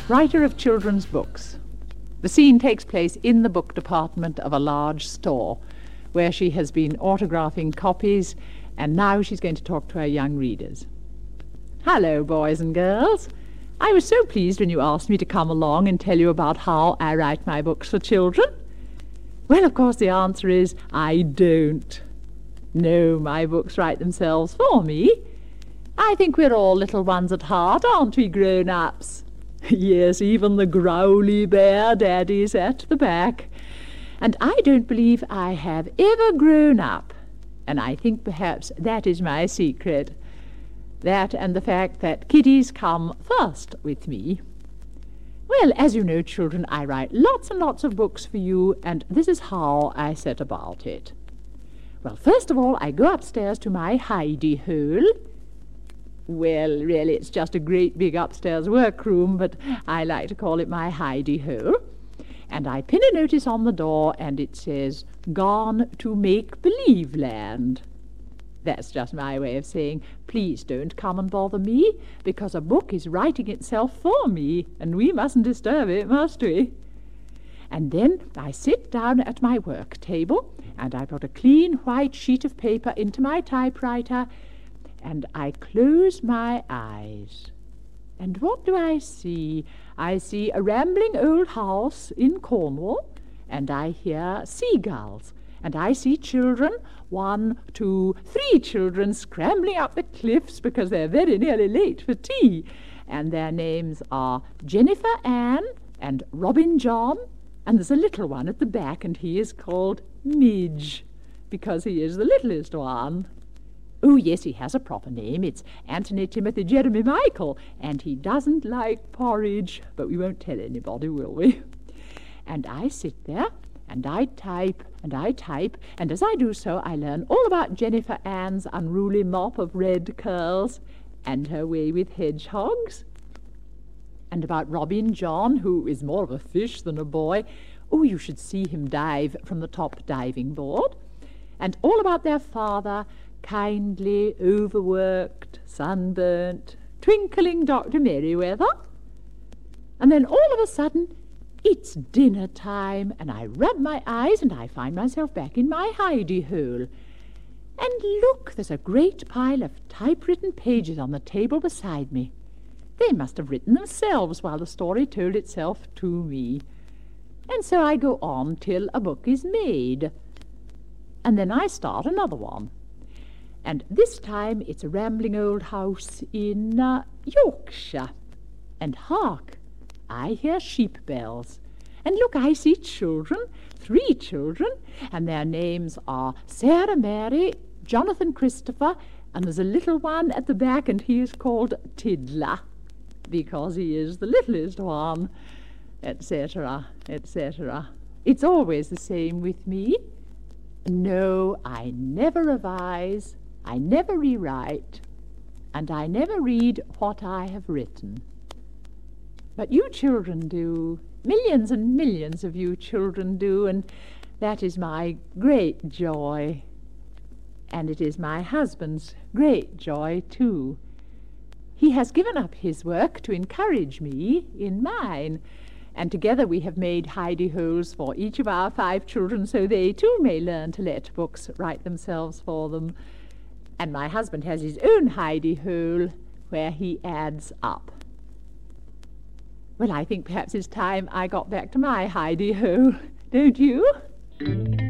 writer of children's books. The scene takes place in the book department of a large store, where she has been autographing copies, and now she's going to talk to her young readers. Hello, boys and girls. I was so pleased when you asked me to come along and tell you about how I write my books for children. Well, of course, the answer is I don't. No, my books write themselves for me. I think we're all little ones at heart, aren't we, grown-ups? Yes, even the growly bear daddies at the back. And I don't believe I have ever grown up. And I think perhaps that is my secret. That and the fact that kiddies come first with me. Well, as you know, children, I write lots and lots of books for you, and this is how I set about it. Well, first of all, I go upstairs to my hidey hole. Well, really, it's just a great big upstairs workroom, but I like to call it my hidey hole. And I pin a notice on the door, and it says, "Gone to Make-Believe Land." That's just my way of saying, please don't come and bother me, because a book is writing itself for me, and we mustn't disturb it, must we? And then I sit down at my work table, and I put a clean white sheet of paper into my typewriter, and I close my eyes. And what do I see? I see a rambling old house in Cornwall, and I hear seagulls, and I see children, 1, 2, 3 children scrambling up the cliffs because they're very nearly late for tea, and their names are Jennifer Ann and Robin John, and there's a little one at the back, and he is called Midge, because he is the littlest one. Oh, yes, he has a proper name. It's Anthony Timothy Jeremy Michael, and he doesn't like porridge, but we won't tell anybody, will we? And I sit there, and I type, and as I do so, I learn all about Jennifer Ann's unruly mop of red curls, and her way with hedgehogs, and about Robin John, who is more of a fish than a boy. Oh, you should see him dive from the top diving board. And all about their father, kindly, overworked, sunburnt, twinkling Dr. Merriweather. And then all of a sudden, it's dinner time, and I rub my eyes, and I find myself back in my hidey hole. And look, there's a great pile of typewritten pages on the table beside me. They must have written themselves while the story told itself to me. And so I go on till a book is made. And then I start another one. And this time it's a rambling old house in Yorkshire. And hark, I hear sheep bells. And look, I see children, 3 children, and their names are Sarah Mary, Jonathan Christopher, and there's a little one at the back, and he is called Tiddler, because he is the littlest one, etc., etc. It's always the same with me. No, I never revise, I never rewrite, and I never read what I have written. But you children do. Millions and millions of you children do, and that is my great joy. And it is my husband's great joy, too. He has given up his work to encourage me in mine, and together we have made hidey holes for each of our 5 children, so they too may learn to let books write themselves for them. And my husband has his own hidey hole where he adds up. Well, I think perhaps it's time I got back to my hidey hole, don't you?